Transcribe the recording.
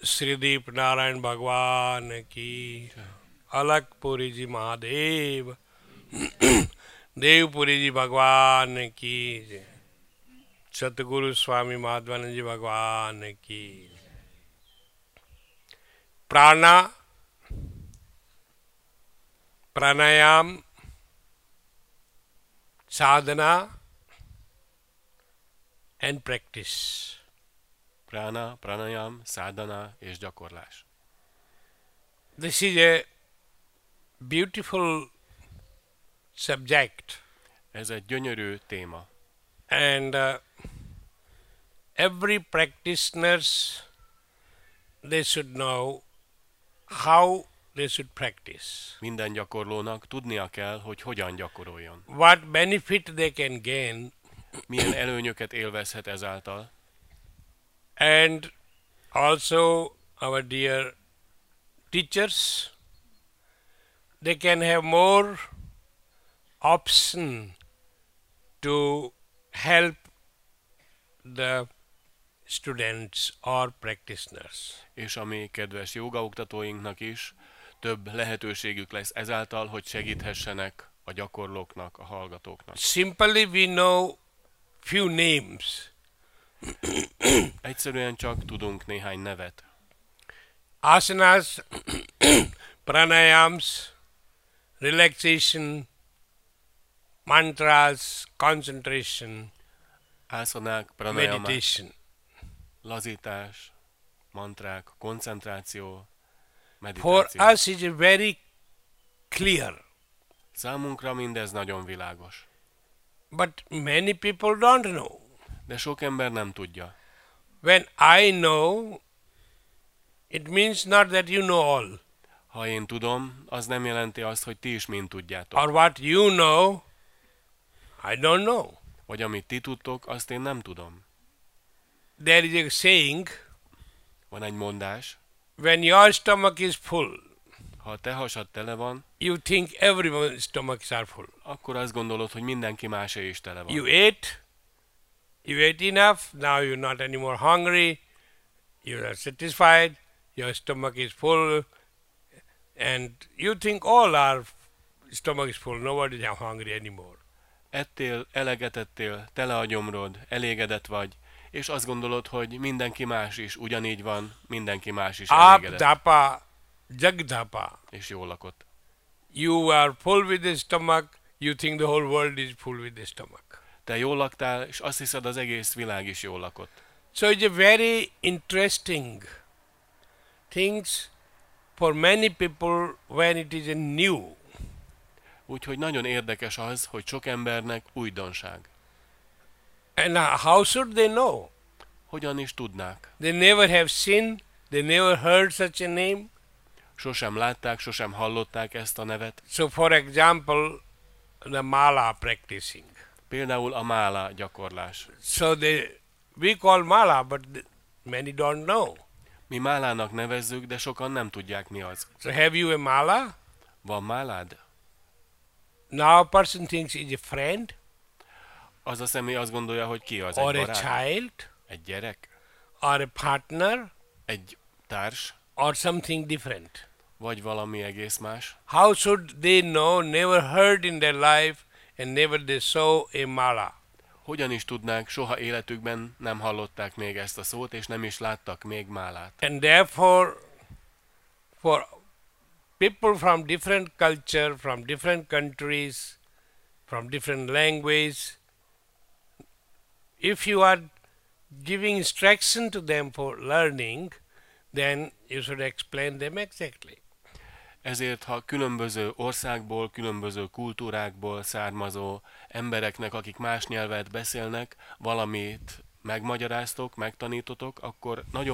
श्रीदीप नारायण भगवान की, अलकपुरी जी महादेव, देवपुरी जी भगवान की, सतगुरु स्वामी माधवानंद जी भगवान की। प्राणा, प्राणायाम, sadhana and practice. Prána, pranayam, sadhana és gyakorlás. This is a beautiful subject, Ez egy gyönyörű téma, and every practitioners, they should know how they should practice, minden gyakorlónak tudnia kell, hogy hogyan gyakoroljon. what benefit they can gain, Milyen előnyöket élvezhet ezáltal, and also our dear teachers, they can have more option to help the students or practitioners. és a mi kedves jogaoktatóinknak is több lehetőségük lesz ezáltal, hogy segíthessenek a gyakorlóknak, a hallgatóknak. Simply we know few names. Egyszerűen csak tudunk néhány nevet. Asanas, pranayams, relaxation, mantras, concentration, Ászanák, pranayamák, meditation. lazítás, mantrák, koncentráció, For meditáció. us it is very clear, Számunkra mindez nagyon világos, but many people don't know. de sok ember nem tudja. When I know, it means not that you know all, Ha én tudom, az nem jelenti azt, hogy ti is mind tudjátok. or what you know, I don't know. Vagy amit ti tudtok, azt én nem tudom. There is a saying, Van egy mondás, when your stomach is full, ha a te hasad tele van, you think everyone's stomachs are full. akkor azt gondolod, hogy mindenki másé is tele van. You ate enough, now you're not anymore hungry, you are satisfied, your stomach is full, and you think all our stomach is full, nobody is hungry anymore. Ettél, eleget ettél, tele a gyomrod, elégedett vagy, és azt gondolod, hogy mindenki más is ugyanígy van, mindenki más is elégedett, Apdapa, jagdapa. és jól lakott. You are full with the stomach, you think the whole world is full with the stomach. Te jól laktál, és azt hiszed, az egész világ is jól lakott. So it's a very interesting things for many people when it is a new. Úgyhogy nagyon érdekes az, hogy sok embernek újdonság. And how should they know? Hogyan is tudnák? They never have seen, they never heard such a name. Sosem látták, sosem hallották ezt a nevet. So for example, the mala practicing. Például a mála gyakorlás. So we call mala, but many don't know. Mi málának nevezzük, de sokan nem tudják, mi az. So have you a mala? Van málád? Now a person thinks he's a friend Az a személy azt gondolja, hogy ki az, or egy a barát, child egy gyerek, or a partner egy társ, or something different. vagy valami egész más. How should they know, never heard in their life and never they saw a mala? Hogyan is tudnák, soha életükben nem hallották még ezt a szót, és nem is láttak még málát. And therefore, for people from different culture, from different countries, from different language, if you are giving instruction to them for learning, then you should explain them exactly. Ezért, ha különböző országból, különböző kultúrákból származó embereknek, akik más nyelvet beszélnek, valamit megmagyaráztok, megtanítotok, akkor nagyon